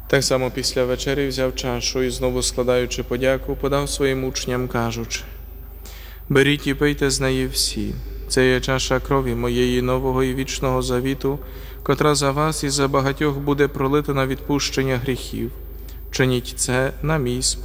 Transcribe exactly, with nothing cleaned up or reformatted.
Так само після вечері взяв чашу і, знову складаючи подяку, подав своїм учням, кажучи: «Беріть і пийте з неї всі. Це є чаша крові моєї нового і вічного завіту, котра за вас і за багатьох буде пролита на відпущення гріхів. Чиніть це на мій спомин».